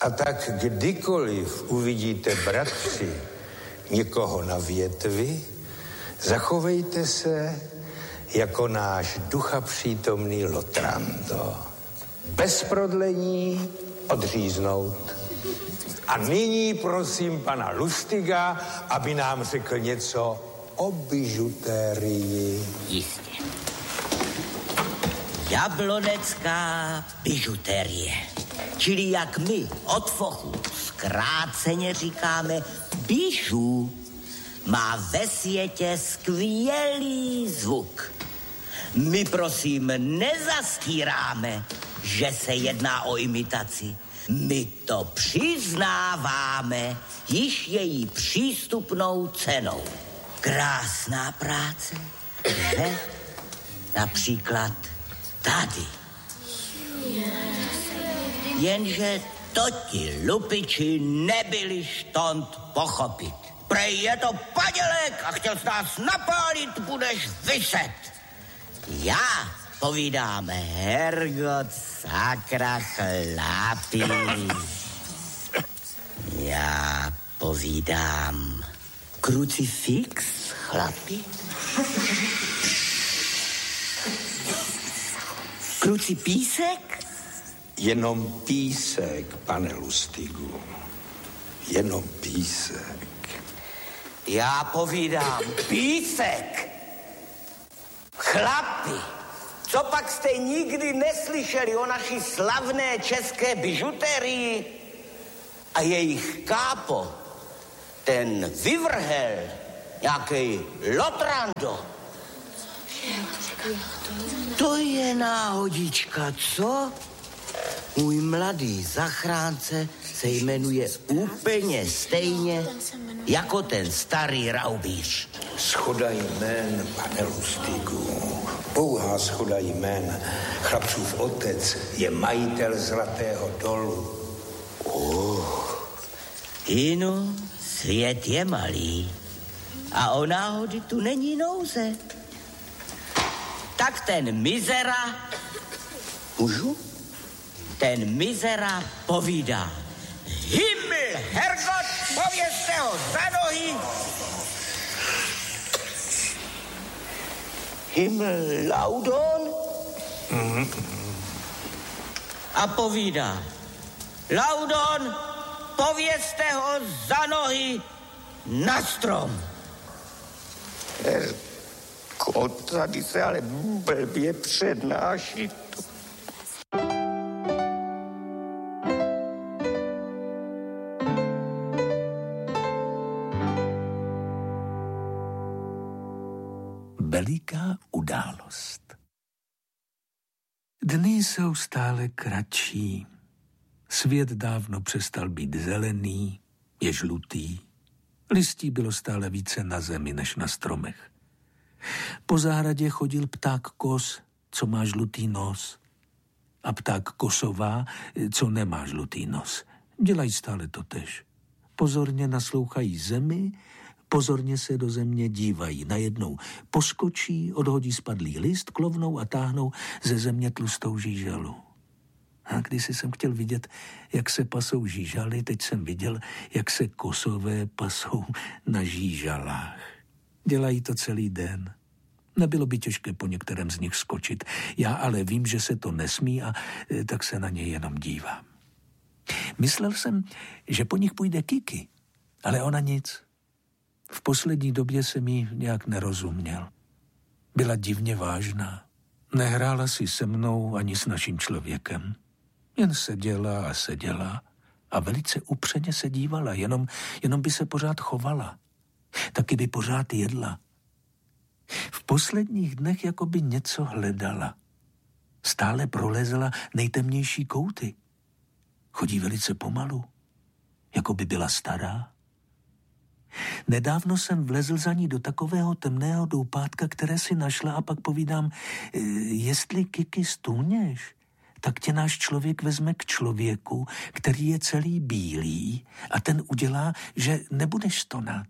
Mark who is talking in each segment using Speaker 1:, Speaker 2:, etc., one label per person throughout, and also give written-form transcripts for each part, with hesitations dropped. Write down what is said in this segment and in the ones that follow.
Speaker 1: A tak kdykoliv uvidíte, bratři, někoho na větvi, zachovejte se jako náš duchapřítomný Lotrando. Bez prodlení odříznout. A nyní prosím pana Lustiga, aby nám řekl něco o bižutérii.
Speaker 2: Jistě. Jablonecká bižutérie. Čili jak my od fochu zkráceně říkáme bižu, má ve světě skvělý zvuk. My prosím nezastíráme, že se jedná o imitaci. My to přiznáváme již její přístupnou cenou. Krásná práce, že? Například tady. Jenže to ti lupiči nebyli štont pochopit. Prej je to padělek a chtěl s nás napálit, budeš vyset. Já povídám, Hergot, sakra, chlapi. Já povídám, krucifix, chlapi. Krucipísek?
Speaker 1: Jenom písek, pane Lustigu. Jenom písek.
Speaker 2: Já povídám, písek. Chlapi, co pak jste nikdy neslyšeli o naší slavné české bižuterii? A jejich kápo, ten vyvrhel, nějaký Lotrando. To je náhodička, co? Můj mladý zachránce se jmenuje úplně stejně jako ten starý raubíř.
Speaker 1: Schoda jmén, pane Lustigu. Pouhá schoda jmén. Chlapcův otec je majitel Zlatého dolu.
Speaker 2: Inu, svět je malý a o náhody tu není nouze. Tak ten mizera, můžu? Ten mizera povídá. Himmel, Hergot, povězte ho za nohy. Himmel, Laudon. A povídá. Laudon, povězte ho za nohy na strom.
Speaker 1: Hergot, tady se ale blbě přednáší.
Speaker 3: Veliká událost. Dny jsou stále kratší. Svět dávno přestal být zelený, je žlutý. Listí bylo stále více na zemi než na stromech. Po zahradě chodil pták kos, co má žlutý nos. A pták kosová, co nemá žlutý nos. Dělají stále totéž. Pozorně naslouchají zemi, pozorně se do země dívají. Najednou poskočí, odhodí spadlý list, klovnou a táhnou ze země tlustou žížalu. A když jsem chtěl vidět, jak se pasou žížaly, teď jsem viděl, jak se kosové pasou na žížalách. Dělají to celý den. Nebylo by těžké po některém z nich skočit. Já ale vím, že se to nesmí a tak se na ně jenom dívám. Myslel jsem, že po nich půjde Kiki, ale ona nic. V poslední době jsem jí nějak nerozuměl. Byla divně vážná. Nehrála si se mnou ani s naším člověkem. Jen seděla a seděla a velice upřeně se dívala, jenom by se pořád chovala. Taky by pořád jedla. V posledních dnech jako by něco hledala. Stále prolezla nejtemnější kouty. Chodí velice pomalu, jako by byla stará. Nedávno jsem vlezl za ní do takového temného doupátka, které si našla a pak povídám, jestli Kiki stůněš, tak tě náš člověk vezme k člověku, který je celý bílý a ten udělá, že nebudeš stonat.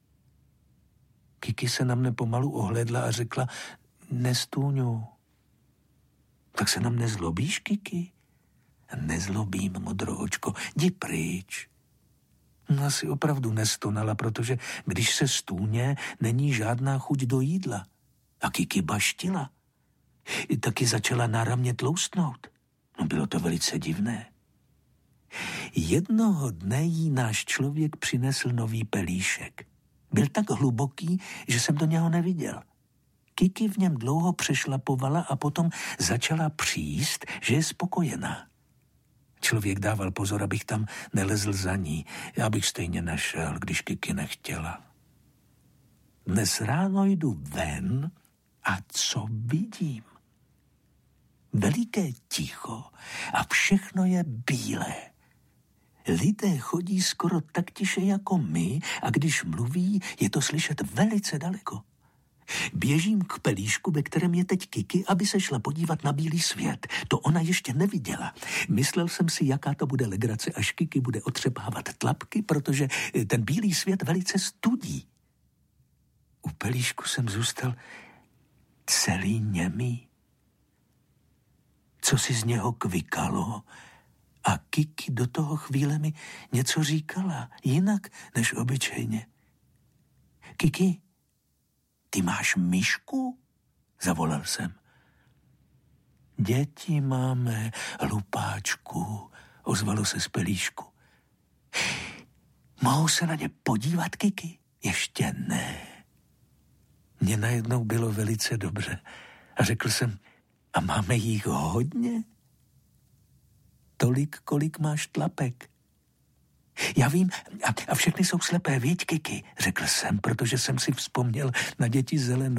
Speaker 3: Kiki se na mne pomalu ohlédla a řekla, nestůňu. Tak se na mne zlobíš, Kiki? Nezlobím, modroočko, jdi pryč. Asi opravdu nestonala, protože když se stůně, není žádná chuť do jídla. A Kiki baštila. I taky začala náramně tloustnout. No, bylo to velice divné. Jednoho dne jí náš člověk přinesl nový pelíšek. Byl tak hluboký, že jsem do něho neviděl. Kiki v něm dlouho přešlapovala a potom začala příst, že je spokojená. Člověk dával pozor, abych tam nelezl za ní. Já bych stejně nešel, když Kiki nechtěla. Dnes ráno jdu ven a co vidím? Veliké ticho a všechno je bílé. Lidé chodí skoro tak tiše jako my a když mluví, je to slyšet velice daleko. Běžím k pelíšku, ve kterém je teď Kiki, aby se šla podívat na bílý svět. To ona ještě neviděla. Myslel jsem si, jaká to bude legrace, až Kiki bude otřepávat tlapky, protože ten bílý svět velice studí. U pelíšku jsem zůstal celý němý. Co si z něho kvikalo a Kiki do toho chvíle mi něco říkala, jinak než obyčejně. Kiki, ty máš myšku? Zavolal jsem. Děti máme, hlupáčku, ozvalo se z pelíšku. Mohou se na ně podívat, Kiki? Ještě ne. Mně najednou bylo velice dobře a řekl jsem, a máme jich hodně? Tolik, kolik máš tlapek. Já vím, a všechny jsou slepé, viď, Kiki, řekl jsem, protože jsem si vzpomněl na děti zelenou.